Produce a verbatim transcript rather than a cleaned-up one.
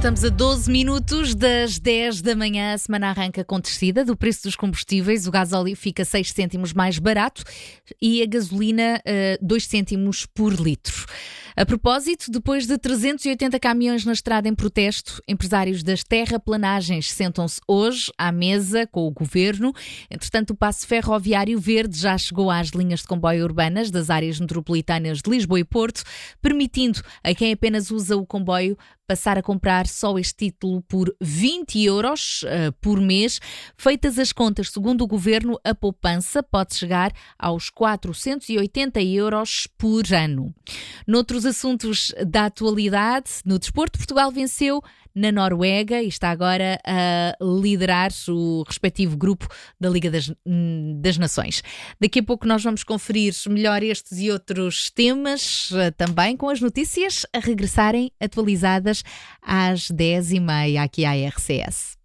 Estamos a doze minutos das dez da manhã. A semana arranca com descida do preço dos combustíveis. O gasóleo fica seis cêntimos mais barato e a gasolina dois cêntimos por litro. A propósito, depois de trezentos e oitenta caminhões na estrada em protesto, empresários das terraplanagens sentam-se hoje à mesa com o governo. Entretanto, o passo ferroviário verde já chegou às linhas de comboio urbanas das áreas metropolitanas de Lisboa e Porto, permitindo a quem apenas usa o comboio passar a comprar só este título por vinte euros uh, por mês. Feitas as contas, segundo o governo, a poupança pode chegar aos quatrocentos e oitenta euros por ano. Noutros assuntos da atualidade, no desporto, Portugal venceu na Noruega e está agora a liderar o respectivo grupo da Liga das, das Nações. Daqui a pouco nós vamos conferir melhor estes e outros temas, também com as notícias a regressarem atualizadas às dez e meia aqui à R C S.